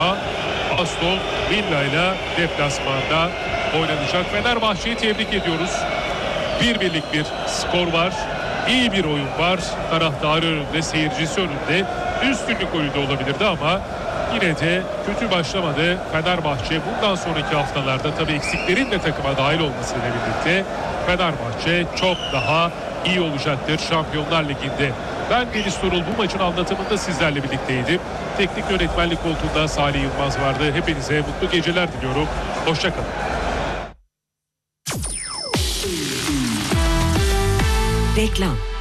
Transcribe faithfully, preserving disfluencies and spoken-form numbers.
Aston Villa ile deplasmanda oynanacak. Fenerbahçe'yi tebrik ediyoruz. Bir birlik bir skor var. İyi bir oyun var. Taraftarı önünde, seyircisi önünde. Üstünlük oyunu da olabilirdi ama yine de kötü başlamadı Fenerbahçe. Bundan sonraki haftalarda tabii eksiklerin de takıma dahil olmasıyla birlikte Fenerbahçe çok daha iyi olacaktır Şampiyonlar Ligi'nde. Ben Deniz Torul, bu maçın anlatımında sizlerle birlikteydim. Teknik yönetmenlik koltuğunda Salih Yılmaz vardı. Hepinize mutlu geceler diliyorum. Hoşçakalın. Reklam.